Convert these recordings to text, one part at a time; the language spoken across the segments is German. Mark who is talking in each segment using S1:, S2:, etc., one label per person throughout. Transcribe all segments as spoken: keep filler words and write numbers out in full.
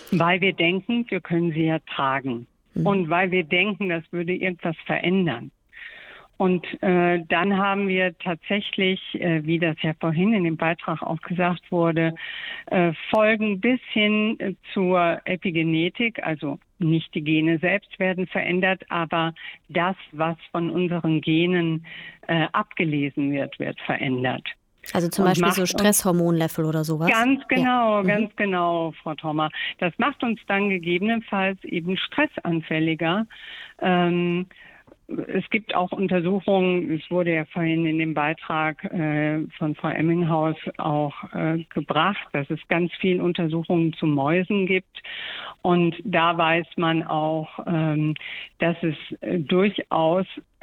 S1: Weil wir denken, wir können sie ja tragen.
S2: Mhm.
S1: Und weil wir denken, das würde irgendwas verändern. Und äh, dann haben wir tatsächlich, äh, wie das ja vorhin in dem Beitrag auch gesagt wurde, äh, Folgen bis hin äh, zur Epigenetik, also nicht die Gene selbst werden verändert, aber das, was von unseren Genen äh, abgelesen wird, wird verändert.
S2: Also zum
S1: Und
S2: Beispiel so
S1: macht uns
S2: Stresshormonlevel oder sowas?
S1: Ganz genau,
S2: Ja.
S1: ganz
S2: Mhm.
S1: genau, Frau Thommer. Das macht uns dann gegebenenfalls eben stressanfälliger. Ähm, Es gibt auch Untersuchungen, es wurde ja vorhin in dem Beitrag äh, von Frau Emminghaus auch äh, gebracht, dass es ganz viele Untersuchungen zu Mäusen gibt. Und da weiß man auch, ähm, dass es äh, durchaus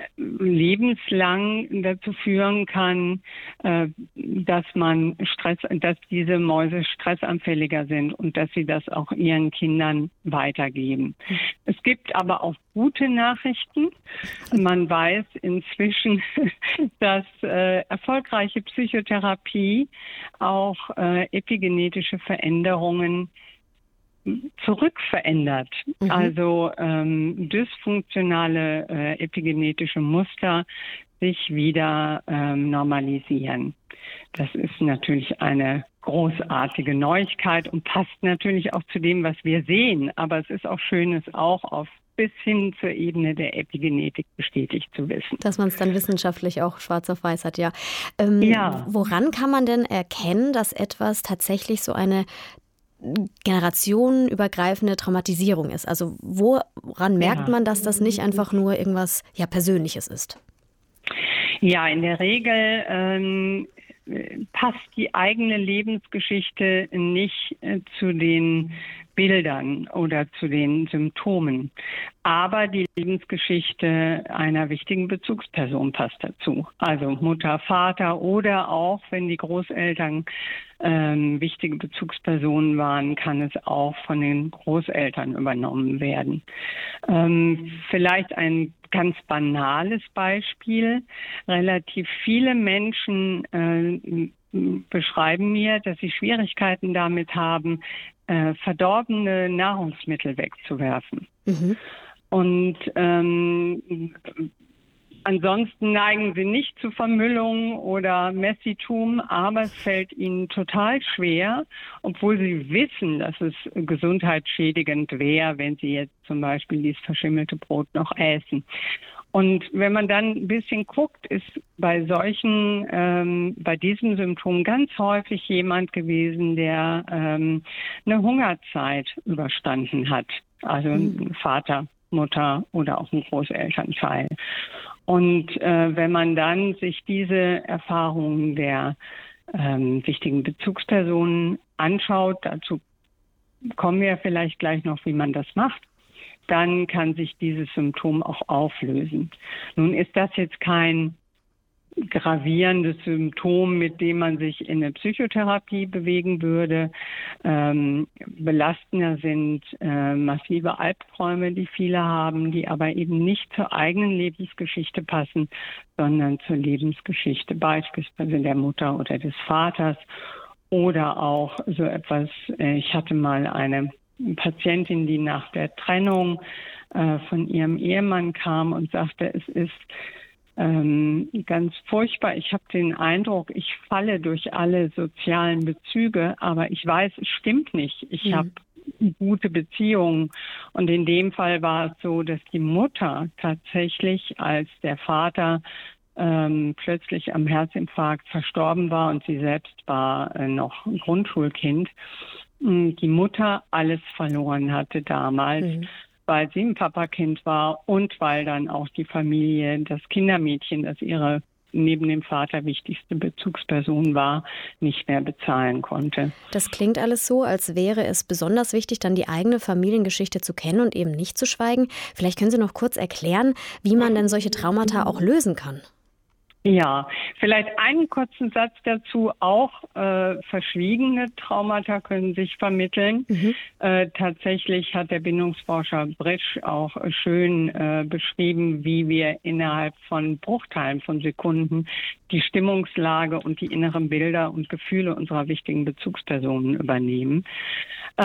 S1: lebenslang dazu führen kann, äh, dass man Stress, dass diese Mäuse stressanfälliger sind und dass sie das auch ihren Kindern weitergeben. Es gibt aber auch gute Nachrichten. Man weiß inzwischen, dass äh, erfolgreiche Psychotherapie auch äh, epigenetische Veränderungen zurückverändert.
S2: Mhm.
S1: Also ähm, dysfunktionale äh, epigenetische Muster sich wieder ähm, normalisieren. Das ist natürlich eine großartige Neuigkeit und passt natürlich auch zu dem, was wir sehen. Aber es ist auch schön, es auch auf bis hin zur Ebene der Epigenetik bestätigt zu wissen.
S2: Dass man es dann wissenschaftlich auch schwarz auf weiß hat, ja. Ähm,
S1: Ja.
S2: Woran kann man denn erkennen, dass etwas tatsächlich so eine generationenübergreifende Traumatisierung ist? Also woran merkt
S1: Ja.
S2: man, dass das nicht einfach nur irgendwas ja, Persönliches ist?
S1: Ja, in der Regel ähm, passt die eigene Lebensgeschichte nicht äh, zu den Bildern oder zu den Symptomen. Aber die Lebensgeschichte einer wichtigen Bezugsperson passt dazu. Also Mutter, Vater oder auch, wenn die Großeltern ähm, wichtige Bezugspersonen waren, kann es auch von den Großeltern übernommen werden. Ähm, vielleicht ein ganz banales Beispiel. Relativ viele Menschen äh, beschreiben mir, dass sie Schwierigkeiten damit haben, äh, verdorbene Nahrungsmittel wegzuwerfen.
S2: Mhm.
S1: Und ähm, ansonsten neigen sie nicht zu Vermüllung oder Messitum, aber es fällt ihnen total schwer, obwohl sie wissen, dass es gesundheitsschädigend wäre, wenn sie jetzt zum Beispiel dieses verschimmelte Brot noch essen. Und wenn man dann ein bisschen guckt, ist bei solchen, ähm, bei diesem Symptom ganz häufig jemand gewesen, der ähm, eine Hungerzeit überstanden hat. Also ein Vater, Mutter oder auch ein Großelternteil. Und äh, wenn man dann sich diese Erfahrungen der ähm, wichtigen Bezugspersonen anschaut, dazu kommen wir vielleicht gleich noch, wie man das macht, dann kann sich dieses Symptom auch auflösen. Nun ist das jetzt kein gravierendes Symptom, mit dem man sich in eine Psychotherapie bewegen würde. Ähm, belastender sind äh, massive Albträume, die viele haben, die aber eben nicht zur eigenen Lebensgeschichte passen, sondern zur Lebensgeschichte beispielsweise der Mutter oder des Vaters. Oder auch so etwas, äh, ich hatte mal eine Patientin, die nach der Trennung äh, von ihrem Ehemann kam und sagte, es ist ähm, ganz furchtbar. Ich habe den Eindruck, ich falle durch alle sozialen Bezüge, aber ich weiß, es stimmt nicht. Ich
S2: Mhm.
S1: habe gute Beziehungen. Und in dem Fall war es so, dass die Mutter tatsächlich, als der Vater ähm, plötzlich am Herzinfarkt verstorben war und sie selbst war äh, noch ein Grundschulkind, die Mutter alles verloren hatte damals, mhm. weil sie ein Papakind war und weil dann auch die Familie, das Kindermädchen, das ihre neben dem Vater wichtigste Bezugsperson war, nicht mehr bezahlen konnte.
S2: Das klingt alles so, als wäre es besonders wichtig, dann die eigene Familiengeschichte zu kennen und eben nicht zu schweigen. Vielleicht können Sie noch kurz erklären, wie man denn solche Traumata auch lösen kann.
S1: Ja, vielleicht einen kurzen Satz dazu. Auch äh, verschwiegene Traumata können sich vermitteln. Mhm. Äh, tatsächlich hat der Bindungsforscher Britsch auch äh, schön äh, beschrieben, wie wir innerhalb von Bruchteilen von Sekunden die Stimmungslage und die inneren Bilder und Gefühle unserer wichtigen Bezugspersonen übernehmen.